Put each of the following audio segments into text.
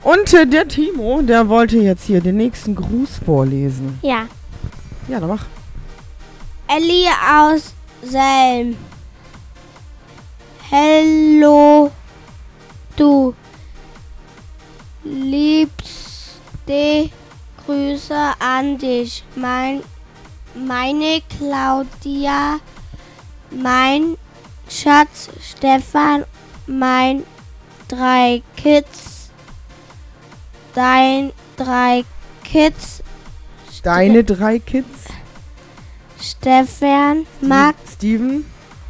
Und der Timo, der wollte jetzt hier den nächsten Gruß vorlesen. Ja. Ja, dann mach. Elli aus Selm. Hallo, du liebste Grüße an dich. Meine Claudia, mein Schatz Stefan, mein 3 Kids, deine 3 Kids, Stefan, Steven,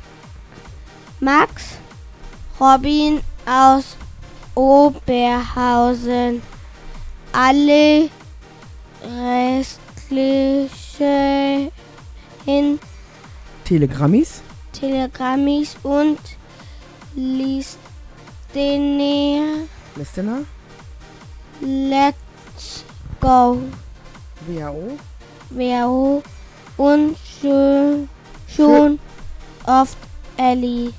Max, Robin aus Oberhausen, alle restlichen Telegrammis und Listener. Let's go. WHO und schon oft Elli.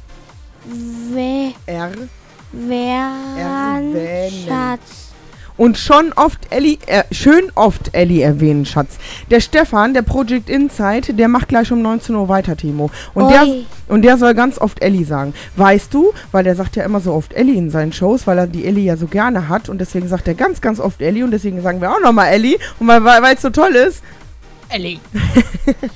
Schatz. Und schon oft schön oft Elli erwähnen, Schatz. Der Stefan, der Project Insight, der macht gleich um 19 Uhr weiter, Timo. Und der soll ganz oft Elli sagen. Weißt du, weil der sagt ja immer so oft Elli in seinen Shows, weil er die Elli ja so gerne hat. Und deswegen sagt er ganz, ganz oft Elli. Und deswegen sagen wir auch nochmal Elli. Und weil es so toll ist. Elli.